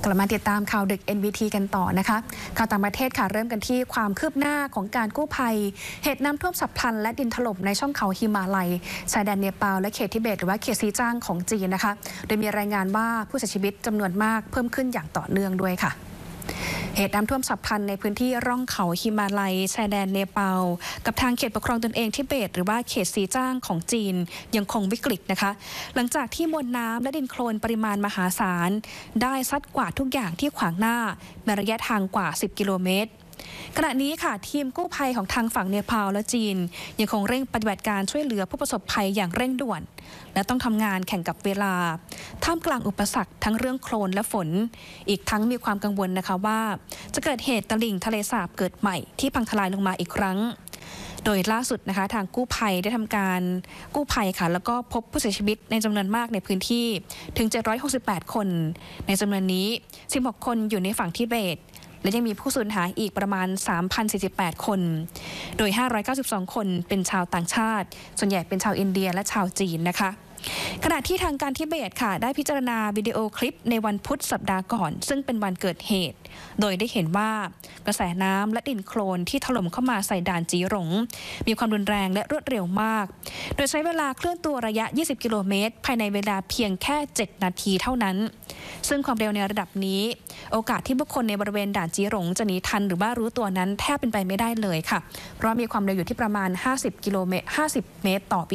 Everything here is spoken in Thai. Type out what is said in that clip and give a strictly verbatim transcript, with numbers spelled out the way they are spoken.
กลับมาติดตามข่าวดึก เอ็น บี ที กันต่อนะคะข่าวต่างประเทศค่ะเริ่มกันที่ความคืบหน้าของการกู้ภัยเหตุน้ำท่วมฉับพลันและดินถล่มในช่องเขาฮิมาลัยชายแดนเนปาลและเขตทิเบตหรือว่าเขตซีจ้างของจีนนะคะโดยมีรายงานว่าผู้เสียชีวิตจำนวนมากเพิ่มขึ้นอย่างต่อเนื่องด้วยค่ะเหตุน้ำท่วมฉับพลันในพื้นที่ร่องเขาฮิมาลัยชายแดนเนปาลกับทางเขตปกครองตนเองทิเบตหรือว่าเขตซีจ้างของจีนยังคงวิกฤตนะคะหลังจากที่มวลน้ำและดินโคลนปริมาณมหาศาลได้ซัดกวาดทุกอย่างที่ขวางหน้าในระยะทางกว่าสิบกิโลเมตรขณะนี้ค่ะทีมกู้ภัยของทางฝั่งเนปาลและจีนยังคงเร่งปฏิบัติการช่วยเหลือผู้ประสบภัยอย่างเร่งด่วนและต้องทำงานแข่งกับเวลาท่ามกลางอุปสรรคทั้งเรื่องโคลนและฝนอีกทั้งมีความกังวลนะคะว่าจะเกิดเหตุตลิ่งทะเลสาบเกิดใหม่ที่พังทลายลงมาอีกครั้งโดยล่าสุดนะคะทางกู้ภัยได้ทำการกู้ภัยค่ะแล้วก็พบผู้เสียชีวิตในจำนวนมากในพื้นที่ถึงเจ็ดร้อยหกสิบแปดคนในจำนวนนี้สิบหกคนอยู่ในฝั่งทิเบตและยังมีผู้สูญหายอีกประมาณ สามพันสี่สิบแปด คนโดยห้าร้อยเก้าสิบสองคนเป็นชาวต่างชาติส่วนใหญ่เป็นชาวอินเดียและชาวจีนนะคะขณะที่ทางการทิเบตค่ะได้พิจารณาวิดีโอคลิปในวันพุธสัปดาห์ก่อนซึ่งเป็นวันเกิดเหตุโดยได้เห็นว่ากระแสน้ำและดินโคลนที่ถล่มเข้ามาใส่ด่านจีหลงมีความรุนแรงและรวดเร็วมากโดยใช้เวลาเคลื่อนตัวระยะยี่สิบกิโลเมตรภายในเวลาเพียงแค่เจ็ดนาทีเท่านั้นซึ่งความเร็วในระดับนี้โอกาสที่บุคคลในบริเวณด่านจีหลงจะหนีทันหรือว่ารู้ตัวนั้นแทบเป็นไปไม่ได้เลยค่ะเพราะมีความเร็วอยู่ที่ประมาณห้าสิบกิโลเมตรห้าสิบเมตรต่อ